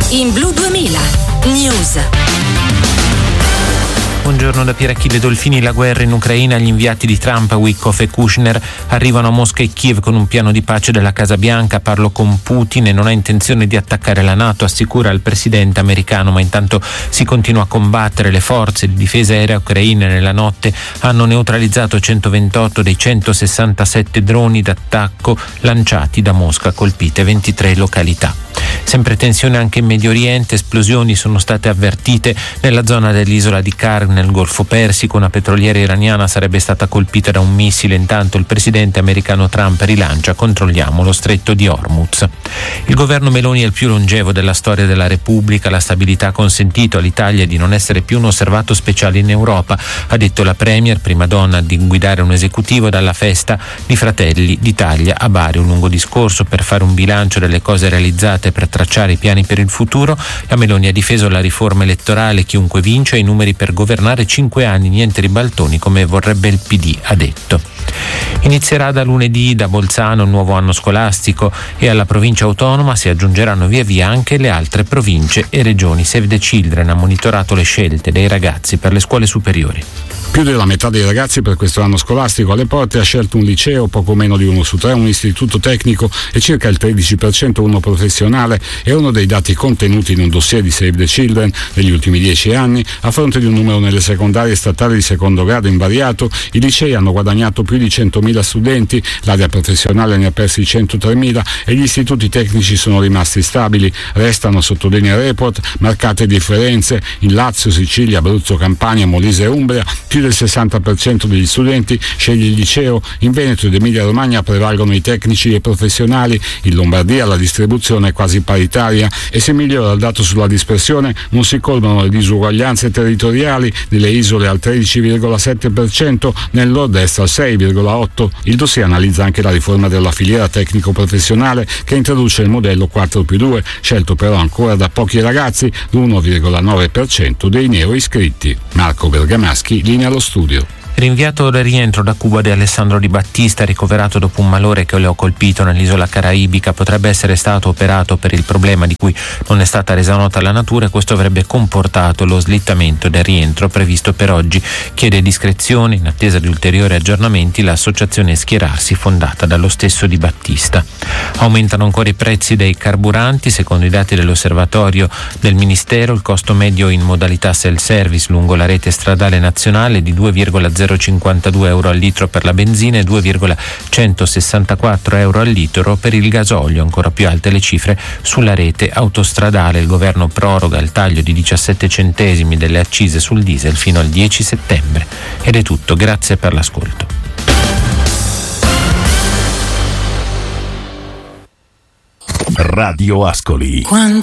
in Blu 2000 News. Buongiorno da Pier Achille Dolfini. La guerra in Ucraina, gli inviati di Trump, Witkoff e Kushner, arrivano a Mosca e Kiev con un piano di pace della Casa Bianca. Parlo con Putin e non ha intenzione di attaccare la NATO, assicura il presidente americano, ma intanto si continua a combattere. Le forze di difesa aerea ucraine nella notte hanno neutralizzato 128 dei 167 droni d'attacco lanciati da Mosca, colpite 23 località. Sempre tensione anche in Medio Oriente, esplosioni sono state avvertite nella zona dell'isola di Karg nel Golfo Persico. Una petroliera iraniana sarebbe stata colpita da un missile. Intanto il presidente americano Trump rilancia: controlliamo lo stretto di Hormuz. Il governo Meloni è il più longevo della storia della Repubblica. La stabilità ha consentito all'Italia di non essere più un osservato speciale in Europa, ha detto la premier, prima donna di guidare un esecutivo dalla festa di Fratelli d'Italia a Bari. Un lungo discorso per fare un bilancio delle cose realizzate, per tracciare i piani per il futuro. La Meloni ha difeso la riforma elettorale: chiunque vince ha i numeri per governare 5 anni, niente ribaltoni come vorrebbe il PD, ha detto. Inizierà da lunedì da Bolzano un nuovo anno scolastico e alla provincia autonoma si aggiungeranno via via anche le altre province e regioni. Save the Children ha monitorato le scelte dei ragazzi per le scuole superiori. Più della metà dei ragazzi per questo anno scolastico alle porte ha scelto un liceo, poco meno di 1 su 3 un istituto tecnico e circa il 13% uno professionale. È uno dei dati contenuti in un dossier di Save the Children negli ultimi 10 anni. A fronte di un numero nelle secondarie statali di secondo grado invariato, i licei hanno guadagnato più di 100.000 studenti, l'area professionale ne ha persi 103.000 e gli istituti tecnici sono rimasti stabili. Restano, sottolinea il report, marcate differenze in Lazio, Sicilia, Abruzzo, Campania, Molise e Umbria. Più del 60% degli studenti sceglie il liceo. In Veneto ed Emilia Romagna prevalgono i tecnici e i professionali. In Lombardia la distribuzione è quasi paritaria e se migliora il dato sulla dispersione non si colmano le disuguaglianze territoriali. Nelle isole al 13,7%, nel nord-est al 6,8%. Il dossier analizza anche la riforma della filiera tecnico-professionale che introduce il modello 4+2, scelto però ancora da pochi ragazzi, l'1,9% dei neoiscritti. Marco Bergamaschi, linea allo studio. Rinviato al rientro da Cuba di Alessandro Di Battista, ricoverato dopo un malore che lo ha colpito nell'isola caraibica. Potrebbe essere stato operato per il problema di cui non è stata resa nota la natura e questo avrebbe comportato lo slittamento del rientro previsto per oggi. Chiede discrezione in attesa di ulteriori aggiornamenti l'associazione Schierarsi, fondata dallo stesso Di Battista. Aumentano ancora i prezzi dei carburanti. Secondo i dati dell'osservatorio del Ministero, il costo medio in modalità self-service lungo la rete stradale nazionale è di 2,052 euro al litro per la benzina e 2,164 euro al litro per il gasolio. Ancora più alte le cifre sulla rete autostradale. Il governo proroga il taglio di 17 centesimi delle accise sul diesel fino al 10 settembre. Ed è tutto, grazie per l'ascolto. Radio Ascoli.